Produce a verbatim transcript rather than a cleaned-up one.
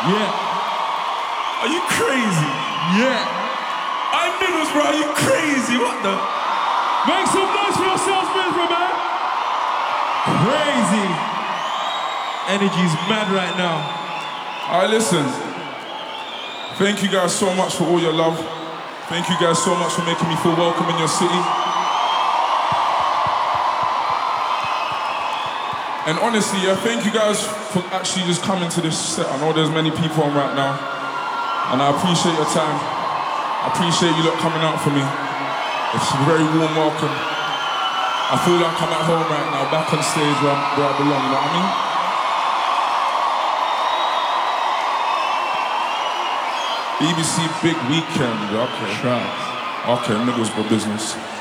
Yeah. Are you crazy? Yeah. I'm Middlesbrough, are you crazy? What the? Make some noise for yourselves, Middlesbrough, man. Crazy. Energy's mad right now. All right, listen. Thank you guys so much for all your love. Thank you guys so much for making me feel welcome in your city. And honestly, yeah, thank you guys for actually just coming to this set. I know there's many people on right now, and I appreciate your time. I appreciate you lot coming out for me. It's a very warm welcome. I feel like I'm at home right now, back on stage where, I'm, where I belong, you know what I mean? B B C Big Weekend, okay. Tracks. Okay, Middlesbrough business.